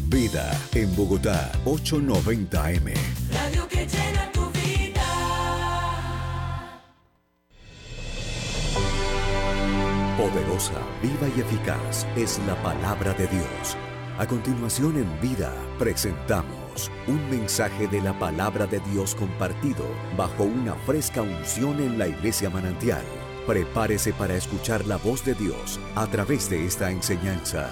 Vida en Bogotá, 890 AM. Radio que llena tu vida. Poderosa, viva y eficaz es la palabra de Dios. A continuación en Vida presentamos un mensaje de la palabra de Dios compartido bajo una fresca unción en la Iglesia Manantial. Prepárese para escuchar la voz de Dios a través de esta enseñanza.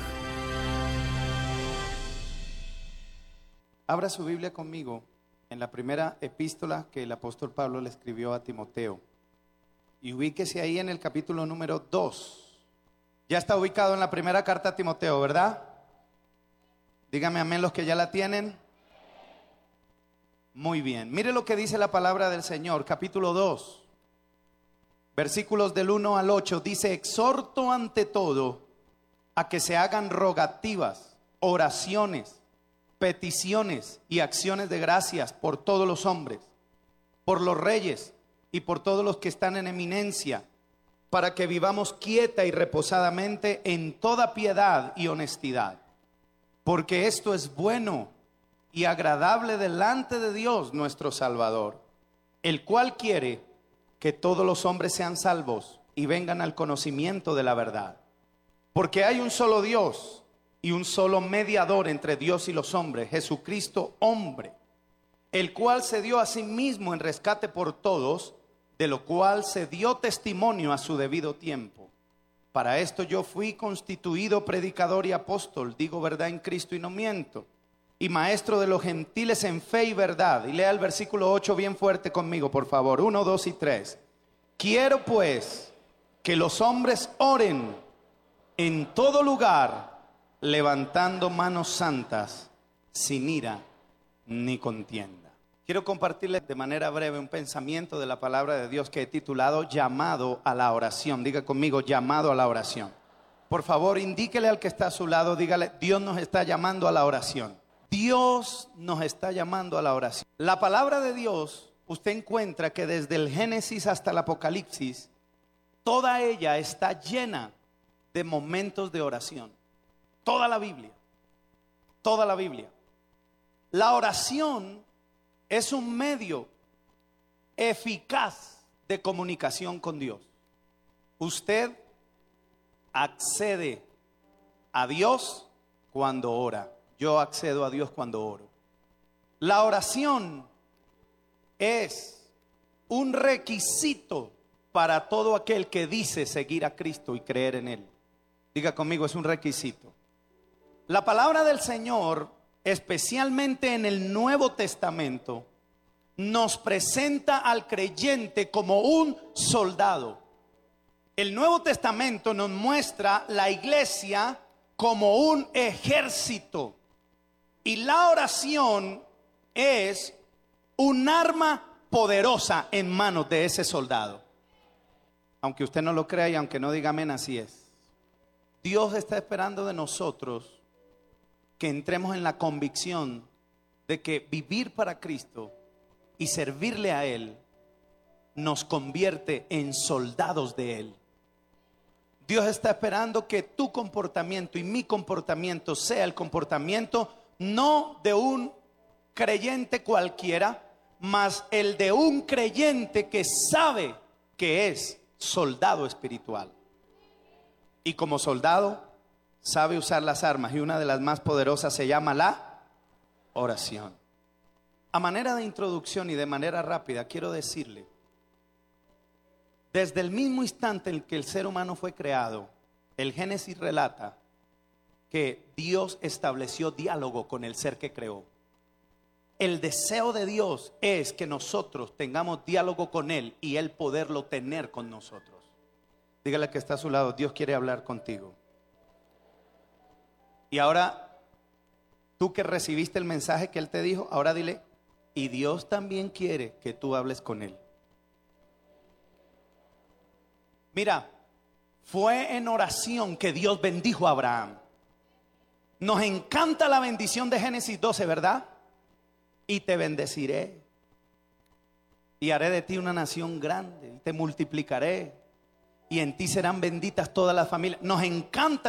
Abra su Biblia conmigo en la primera epístola que el apóstol Pablo le escribió a Timoteo. Y ubíquese ahí en el capítulo número 2. Ya está ubicado en la primera carta a Timoteo, ¿verdad? Dígame amén los que ya la tienen. Muy bien. Mire lo que dice la palabra del Señor, capítulo 2. Versículos del 1 al 8. Dice: exhorto ante todo a que se hagan rogativas, oraciones, peticiones y acciones de gracias por todos los hombres, por los reyes y por todos los que están en eminencia, para que vivamos quieta y reposadamente en toda piedad y honestidad. Porque esto es bueno y agradable delante de Dios nuestro Salvador, el cual quiere que todos los hombres sean salvos y vengan al conocimiento de la verdad. Porque hay un solo Dios y un solo mediador entre Dios y los hombres, Jesucristo hombre, el cual se dio a sí mismo en rescate por todos, de lo cual se dio testimonio a su debido tiempo. Para esto yo fui constituido predicador y apóstol, digo verdad en Cristo y no miento, y maestro de los gentiles en fe y verdad. Y lea el versículo 8 bien fuerte conmigo, por favor. 1, 2 y 3. Quiero pues que los hombres oren en todo lugar, levantando manos santas, sin ira ni contienda. Quiero compartirles de manera breve un pensamiento de la palabra de Dios que he titulado Llamado a la oración. Diga conmigo, llamado a la oración. Por favor, indíquele al que está a su lado, dígale: Dios nos está llamando a la oración. Dios nos está llamando a la oración. La palabra de Dios, usted encuentra que desde el Génesis hasta el Apocalipsis, toda ella está llena de momentos de oración. Toda la Biblia. Toda la Biblia. La oración es un medio eficaz de comunicación con Dios. Usted accede a Dios cuando ora. Yo accedo a Dios cuando oro. La oración es un requisito para todo aquel que dice seguir a Cristo y creer en Él. Diga conmigo, es un requisito. La palabra del Señor, especialmente en el Nuevo Testamento, nos presenta al creyente como un soldado. El Nuevo Testamento nos muestra la iglesia como un ejército. Y la oración es un arma poderosa en manos de ese soldado. Aunque usted no lo crea y aunque no diga amén, así es. Dios está esperando de nosotros que entremos en la convicción de que vivir para Cristo y servirle a Él nos convierte en soldados de Él. Dios está esperando que tu comportamiento y mi comportamiento sea el comportamiento no de un creyente cualquiera, mas el de un creyente que sabe que es soldado espiritual. Y como soldado sabe usar las armas, y una de las más poderosas se llama la oración. A manera de introducción y de manera rápida, quiero decirle, desde el mismo instante en que el ser humano fue creado, el Génesis relata que Dios estableció diálogo con el ser que creó. El deseo de Dios es que nosotros tengamos diálogo con Él y Él poderlo tener con nosotros. Dígale que está a su lado: Dios quiere hablar contigo. Y ahora, tú que recibiste el mensaje que Él te dijo, ahora dile: y Dios también quiere que tú hables con Él. Mira, fue en oración que Dios bendijo a Abraham. Nos encanta la bendición de Génesis 12, ¿verdad? Y te bendeciré, y haré de ti una nación grande, y te multiplicaré, y en ti serán benditas todas las familias. Nos encanta